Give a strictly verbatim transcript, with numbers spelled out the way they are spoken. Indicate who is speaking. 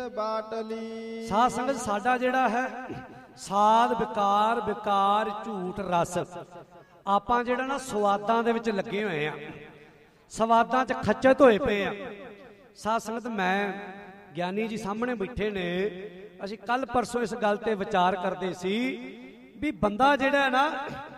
Speaker 1: ਬਾਟਲੀ।
Speaker 2: ਸਾਧ ਸੰਗਤ ਸਾਡਾ ਜਿਹੜਾ ਹੈ ਸਾਧ ਵਿਕਾਰ ਵਿਕਾਰ ਝੂਠ ਰਸ, ਆਪਾਂ ਜਿਹੜਾ ਨਾ ਸਵਾਦਾਂ ਦੇ ਵਿੱਚ ਲੱਗੇ ਹੋਏ ਆ, ਸਵਾਦਾਂ 'ਚ ਖੱਚਤ ਹੋਏ ਪਏ ਆ। ਸਾਧ ਸੰਗਤ ਮੈਂ ਗਿਆਨੀ ਜੀ ਸਾਹਮਣੇ ਬੈਠੇ ਨੇ, ਅਸੀਂ ਕੱਲ ਪਰਸੋਂ ਇਸ ਗੱਲ ਤੇ ਵਿਚਾਰ ਕਰਦੇ ਸੀ ਵੀ ਬੰਦਾ ਜਿਹੜਾ ਨਾ